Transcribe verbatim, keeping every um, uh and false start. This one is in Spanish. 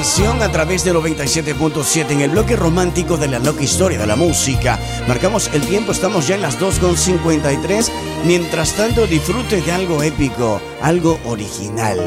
canción a través de noventa y siete punto siete en el bloque romántico de la loca historia de la música. Marcamos el tiempo, estamos ya en las dos con cincuenta y tres. Mientras tanto, disfrute de algo épico, algo original.